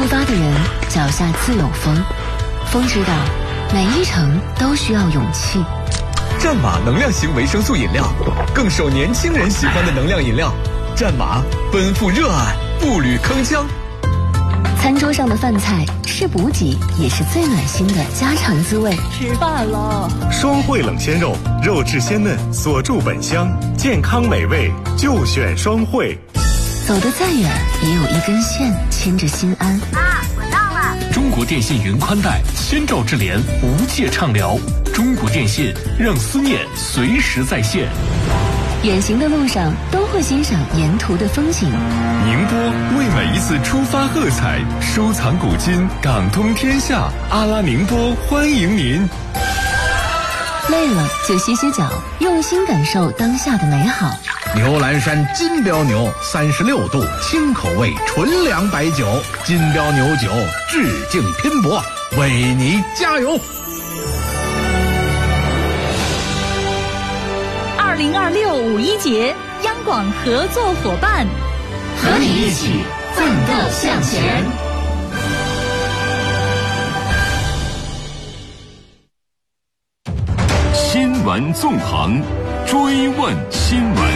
发的人脚下自有风，风知道每一程都需要勇气。 战马能量型维生素饮料，更受年轻人喜欢的能量饮料。战马奔赴热爱，步履铿锵。 餐桌上的饭菜是补给，也是最暖心的家常滋味。 吃饭了， 双汇冷鲜肉，肉质鲜嫩，锁住本香，健康美味就选双汇。 走得再远，也有一根线牵着心安。 妈，我到了。 中国电信云宽带，千兆智联，无界畅聊。中国电信让思念随时在线。 远行的路上都会欣赏沿途的风景。 宁波为每一次出发喝彩，收藏古今，港通天下。阿拉宁波欢迎您。 累了就歇歇脚，用心感受当下的美好。 牛栏山金标牛36度轻口味纯粮白酒，金标牛酒致敬拼搏，为你加油。 2026五一节，央广合作伙伴， 和你一起奋斗向前。 新闻纵横，追问新闻。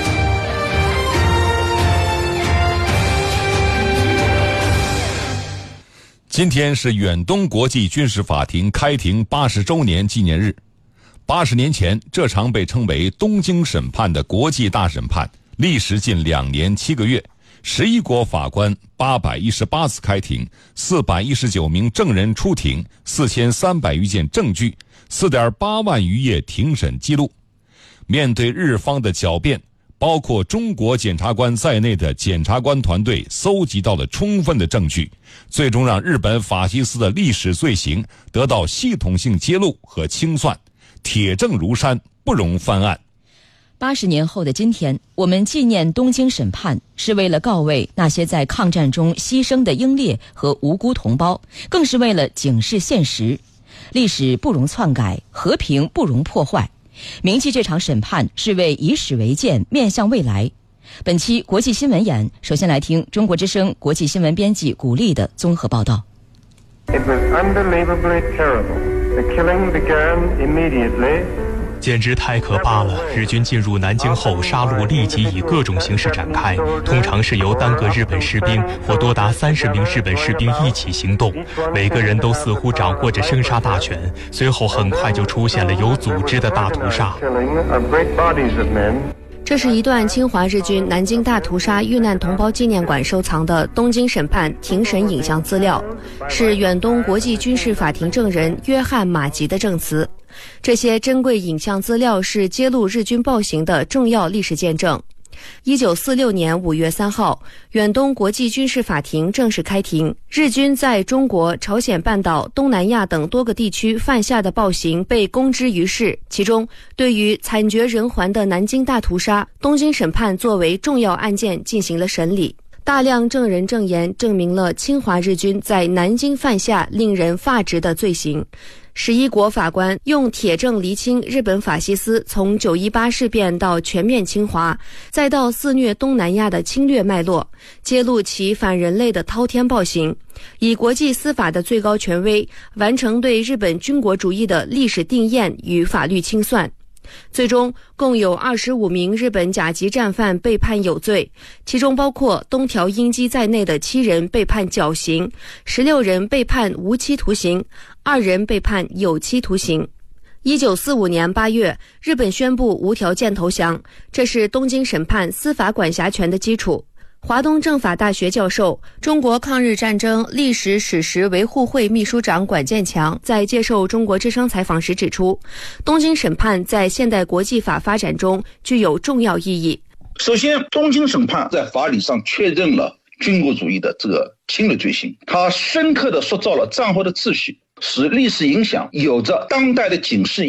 今天是远东国际军事法庭开庭80周年纪念日。80年前，这场被称为东京审判的国际大审判，历时近2年7个月，11国法官818次开庭，419名证人出庭，4300余件证据，4.8万余页庭审记录。面对日方的狡辩，包括中国检察官在内的检察官团队搜集到了充分的证据，最终让日本法西斯的历史罪行得到系统性揭露和清算，铁证如山，不容翻案。 80年后的今天，我们纪念东京审判，是为了告慰那些在抗战中牺牲的英烈和无辜同胞，更是为了警示现实：历史不容篡改，和平不容破坏。铭记这场审判，是为以史为鉴，面向未来。本期国际新闻眼，首先来听中国之声国际新闻编辑古丽的综合报道。 It was unbelievably terrible. The killing began immediately. 简直太可怕了！日军进入南京后，杀戮立即以各种形式展开，通常是由单个日本士兵或多达30名日本士兵一起行动，每个人都似乎掌握着生杀大权。随后很快就出现了有组织的大屠杀。 这是一段侵华日军南京大屠杀遇难同胞纪念馆收藏的东京审判庭审影像资料，是远东国际军事法庭证人约翰马吉的证词。这些珍贵影像资料是揭露日军暴行的重要历史见证。1946年5月3号，远东国际军事法庭正式开庭。日军在中国、朝鲜半岛、东南亚等多个地区犯下的暴行被公之于世，其中对于惨绝人寰的南京大屠杀，东京审判作为重要案件进行了审理。大量证人证言证明了侵华日军在南京犯下令人发指的罪行。11国法官用铁证厘清日本法西斯从918事变到全面侵华，再到肆虐东南亚的侵略脉络，揭露其反人类的滔天暴行，以国际司法的最高权威完成对日本军国主义的历史定验与法律清算。最终共有25名日本甲级战犯被判有罪，其中包括东条英机在内的7人被判绞刑，16人被判无期徒刑，2人被判有期徒刑。1945年8月，日本宣布无条件投降，这是东京审判司法管辖权的基础。华东政法大学教授、中国抗日战争历史史实维护会秘书长管建强在接受中国之声采访时指出，东京审判在现代国际法发展中具有重要意义。 首先，东京审判在法理上确认了军国主义的这个侵略罪行，它深刻地塑造了战后的秩序，使历史影响有着当代的警示